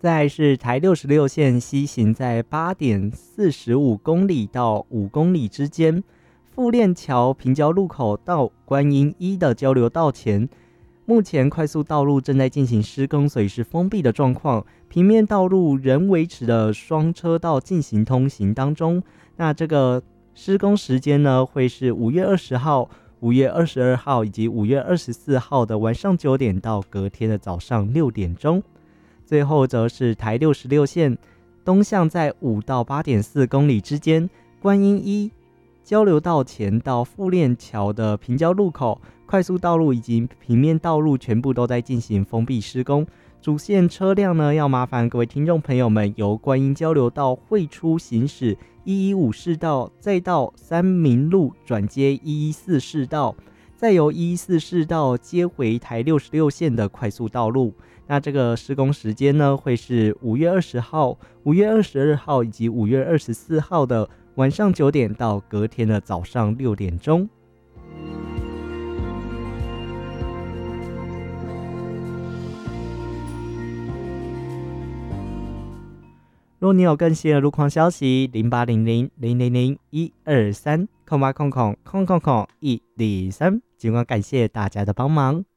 再来是台66线西行在8.45公里到5公里之间，富链桥平交路口到观音一的交流道前，目前快速道路正在进行施工，所以是封闭的状况。平面道路仍维持的双车道进行通行当中。那这个施工时间呢，会是5月20号、5月22号以及5月24号的晚上9点到隔天的早上6点钟。最后则是台66线东向在5到8.4公里之间，观音一交流道前到富链桥的平交路口，快速道路以及平面道路全部都在进行封闭施工。主线车辆呢，要麻烦各位听众朋友们由观音交流道汇出行驶115市道，再到三民路转接114市道，再由114市道接回台66线的快速道路。那这个施工时间呢，会是5月20号、5月22号以及5月24号的晚上9点到隔天的早上6点钟。若你有更新的路况消息，0800-000-123，0800-123，尽管感谢大家的帮忙。